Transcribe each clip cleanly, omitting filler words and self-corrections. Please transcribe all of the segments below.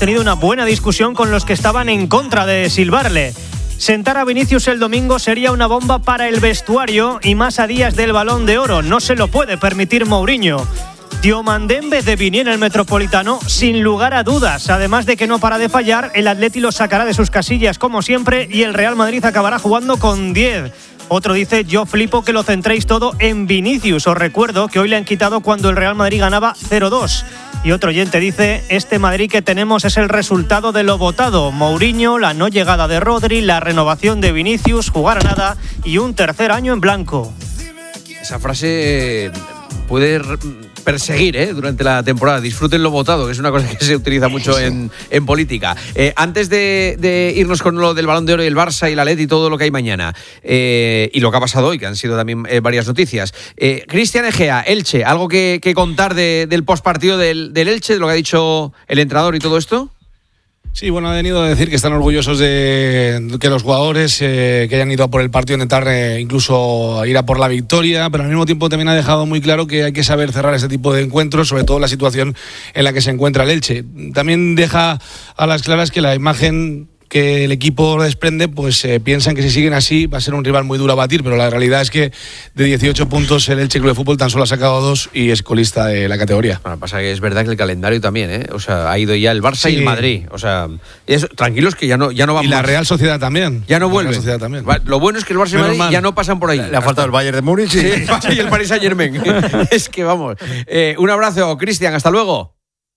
tenido una buena discusión con los que estaban en contra de silbarle. Sentar a Vinicius el domingo sería una bomba para el vestuario y más a días del Balón de Oro. No se lo puede permitir Mourinho. Diomandembe de Vini en el Metropolitano, sin lugar a dudas. Además de que no para de fallar, el Atleti lo sacará de sus casillas como siempre y el Real Madrid acabará jugando con 10. Otro dice, yo flipo que lo centréis todo en Vinicius. Os recuerdo que hoy le han quitado cuando el Real Madrid ganaba 0-2. Y otro oyente dice, este Madrid que tenemos es el resultado de lo votado. Mourinho, la no llegada de Rodri, la renovación de Vinicius, jugar a nada y un tercer año en blanco. Esa frase puede perseguir durante la temporada. Disfruten lo votado, que es una cosa que se utiliza mucho en política. Antes de irnos con lo del Balón de Oro y el Barça y la Atleti y todo lo que hay mañana, y lo que ha pasado hoy, que han sido también varias noticias. Cristian Egea, Elche, ¿algo que contar del postpartido del Elche, de lo que ha dicho el entrenador y todo esto? Sí, bueno, ha venido a decir que están orgullosos de que los jugadores que hayan ido a por el partido, intentar incluso ir a por la victoria, pero al mismo tiempo también ha dejado muy claro que hay que saber cerrar ese tipo de encuentros, sobre todo la situación en la que se encuentra el Elche. También deja a las claras que la imagen que el equipo desprende, pues piensan que si siguen así va a ser un rival muy duro a batir, pero la realidad es que de 18 puntos el Elche Club de Fútbol tan solo ha sacado 2 y es colista de la categoría. Bueno, pasa que es verdad que el calendario también, o sea, ha ido ya el Barça y el Madrid, o sea, tranquilos que ya no vamos. Y la Real Sociedad también. Ya no vuelve. También. Lo bueno es que el Barça y el Madrid ya no pasan por ahí. Le ha faltado el Bayern de Múnich y el Paris Saint-Germain. Es que vamos. Un abrazo, Cristian, hasta luego.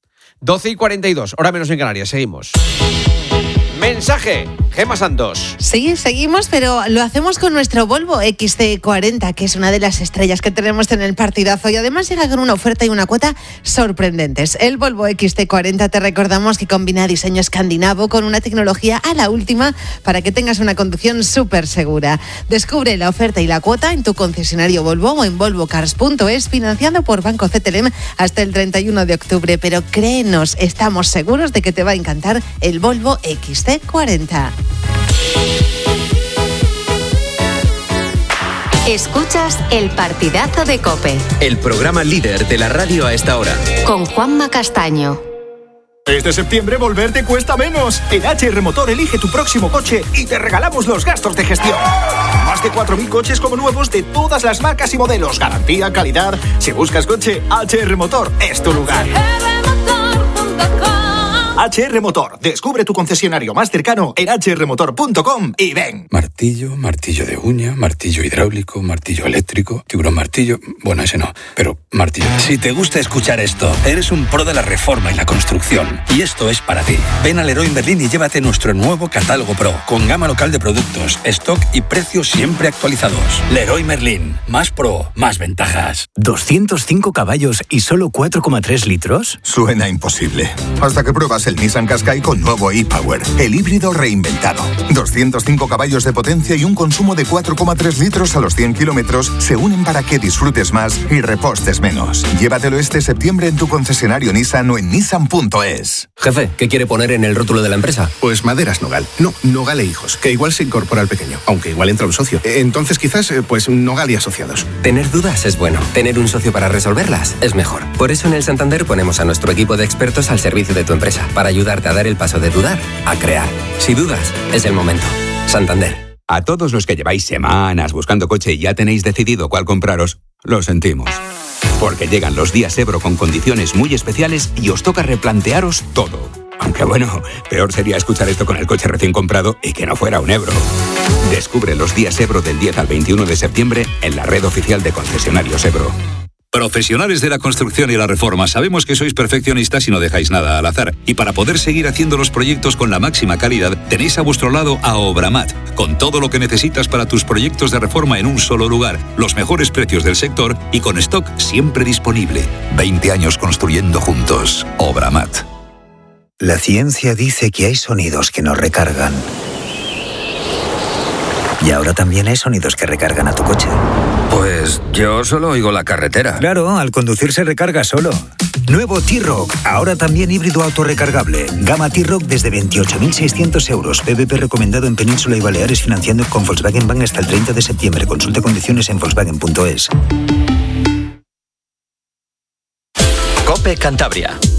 12:42, hora menos en Canarias, seguimos. Mensaje, Gemma Santos. Sí, seguimos, pero lo hacemos con nuestro Volvo XC40, que es una de las estrellas que tenemos en el partidazo y además llega con una oferta y una cuota sorprendentes. El Volvo XC40, te recordamos que combina diseño escandinavo con una tecnología a la última para que tengas una conducción súper segura. Descubre la oferta y la cuota en tu concesionario Volvo o en volvocars.es, financiado por Banco CTLM hasta el 31 de octubre. Pero créenos, estamos seguros de que te va a encantar el Volvo XC40. Escuchas el partidazo de COPE. El programa líder de la radio a esta hora. Con Juanma Castaño. Este septiembre volver te cuesta menos. En HR Motor elige tu próximo coche y te regalamos los gastos de gestión. Más de 4.000 coches como nuevos de todas las marcas y modelos. Garantía, calidad. Si buscas coche, HR Motor es tu lugar. HR Motor. Descubre tu concesionario más cercano en hrmotor.com y ven. Martillo, martillo de uña, martillo hidráulico, martillo eléctrico, tiburón martillo... Bueno, ese no, pero martillo... Si te gusta escuchar esto, eres un pro de la reforma y la construcción. Y esto es para ti. Ven a Leroy Merlin y llévate nuestro nuevo catálogo Pro, con gama local de productos, stock y precios siempre actualizados. Leroy Merlin. Más pro, más ventajas. ¿205 caballos y solo 4,3 litros? Suena imposible. Hasta que pruebas el Nissan Qashqai con nuevo e-Power, el híbrido reinventado. 205 caballos de potencia y un consumo de 4,3 litros a los 100 kilómetros se unen para que disfrutes más y repostes menos. Llévatelo este septiembre en tu concesionario Nissan o en nissan.es. Jefe, ¿qué quiere poner en el rótulo de la empresa? Pues Maderas Nogal. No, Nogal e Hijos, que igual se incorpora al pequeño, aunque igual entra un socio. Entonces quizás, pues Nogal y Asociados. Tener dudas es bueno. Tener un socio para resolverlas es mejor. Por eso en el Santander ponemos a nuestro equipo de expertos al servicio de tu empresa, para ayudarte a dar el paso de dudar a crear. Si dudas, es el momento. Santander. A todos los que lleváis semanas buscando coche y ya tenéis decidido cuál compraros, lo sentimos. Porque llegan los días Ebro con condiciones muy especiales y os toca replantearos todo. Aunque bueno, peor sería escuchar esto con el coche recién comprado y que no fuera un Ebro. Descubre los días Ebro del 10 al 21 de septiembre en la red oficial de concesionarios Ebro. Profesionales de la construcción y la reforma, sabemos que sois perfeccionistas y no dejáis nada al azar. Y para poder seguir haciendo los proyectos con la máxima calidad, tenéis a vuestro lado a Obramat, con todo lo que necesitas para tus proyectos de reforma en un solo lugar, los mejores precios del sector y con stock siempre disponible. 20 años construyendo juntos. Obramat. La ciencia dice que hay sonidos que nos recargan. Y ahora también hay sonidos que recargan a tu coche. Pues yo solo oigo la carretera. Claro, al conducir se recarga solo. Nuevo T-Roc, ahora también híbrido autorrecargable. Gama T-Roc desde 28.600 euros. PVP recomendado en Península y Baleares, financiando con Volkswagen Bank hasta el 30 de septiembre. Consulte condiciones en volkswagen.es. COPE Cantabria.